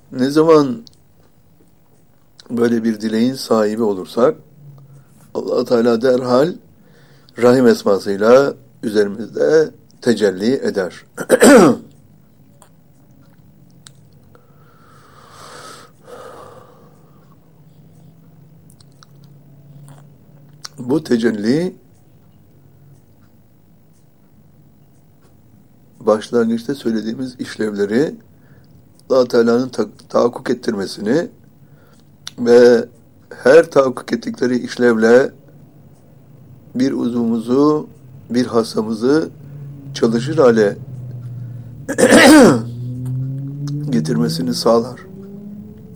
Ne zaman böyle bir dileğin sahibi olursak Allah Teala derhal Rahim esmasıyla üzerimizde tecelli eder. Bu tecelli başlangıçta söylediğimiz işlevleri Allah Teala'nın tahakkuk ettirmesini ve her tahakkuk ettikleri işlevle bir uzvumuzu, bir hassamızı çalışır hale getirmesini sağlar.